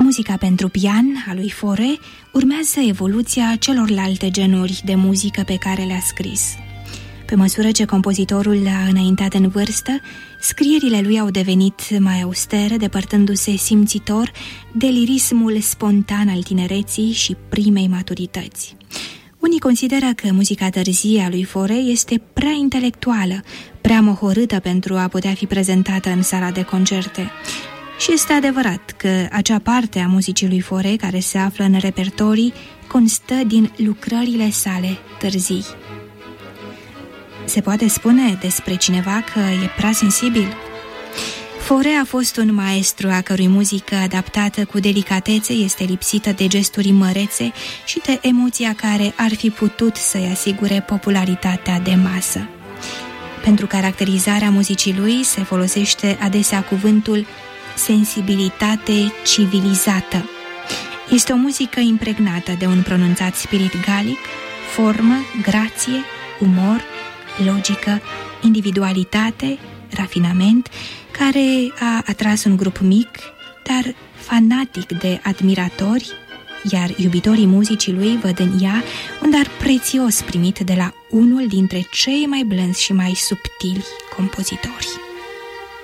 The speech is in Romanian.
muzica pentru pian a lui Fauré urmează evoluția celorlalte genuri de muzică pe care le-a scris. Pe măsură ce compozitorul a înaintat în vârstă, scrierile lui au devenit mai austere, depărtându-se simțitor de lirismul spontan al tinereții și primei maturități. Unii consideră că muzica târzie a lui Fauré este prea intelectuală, prea mohorâtă pentru a putea fi prezentată în sala de concerte. Și este adevărat că acea parte a muzicii lui Fauré care se află în repertorii constă din lucrările sale târzii. Se poate spune despre cineva că e prea sensibil? Fauré a fost un maestru a cărui muzică adaptată cu delicatețe este lipsită de gesturi mărețe și de emoția care ar fi putut să-i asigure popularitatea de masă. Pentru caracterizarea muzicii lui se folosește adesea cuvântul sensibilitate civilizată. Este o muzică impregnată de un pronunțat spirit galic, formă, grație, umor, logică, individualitate, rafinament, care a atras un grup mic, dar fanatic de admiratori, iar iubitorii muzicii lui văd în ea un dar prețios primit de la unul dintre cei mai blânzi și mai subtili compozitori.